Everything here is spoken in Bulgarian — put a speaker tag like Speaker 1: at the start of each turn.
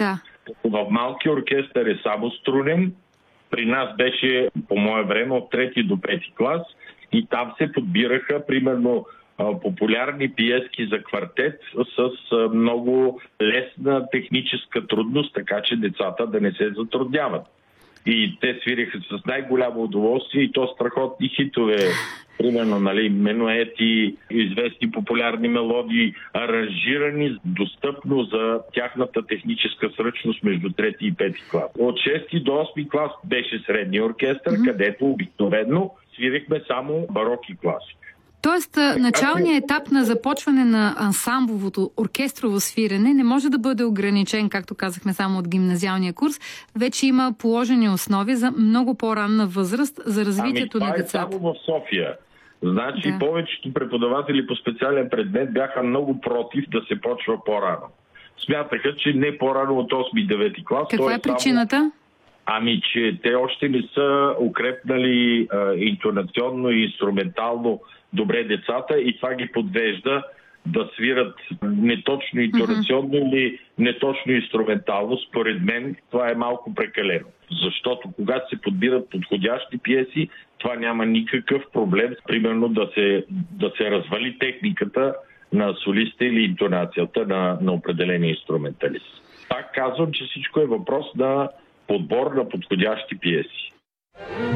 Speaker 1: Да.
Speaker 2: В малки оркестър е само струнен. При нас беше, по мое време, от 3 до 5 клас и там се подбираха, примерно, популярни пиески за квартет с много лесна техническа трудност, така че децата да не се затрудняват. И те свириха с най-голямо удоволствие и то страхотни хитове. Примерно, менуети, известни популярни мелодии, аранжирани достъпно за тяхната техническа сръчност между 3 и 5 клас. От 6 до 8 клас беше средния оркестър, където обикновено свирихме само бароки класи.
Speaker 1: Тоест, началният етап на започване на ансамбловото оркестрово свирене не може да бъде ограничен, както казахме, само от гимназиалния курс. Вече има положени основи за много по-ранна възраст за развитието на децата.
Speaker 2: Това е само в София. Значи, повечето преподаватели по специален предмет бяха много против да се почва по-рано. Смятаха, че не по-рано от 8-9 клас.
Speaker 1: Каква е причината?
Speaker 2: Че те още не са укрепнали интонационно и инструментално добре децата и това ги подвежда да свират неточно интонационно или неточно инструментално. Според мен това е малко прекалено. Защото когато се подбират подходящи пиеси, това няма никакъв проблем. Примерно да се развали техниката на солиста или интонацията на определения инструменталист. Пак казвам, че всичко е въпрос на подбор на подходящи пиеси.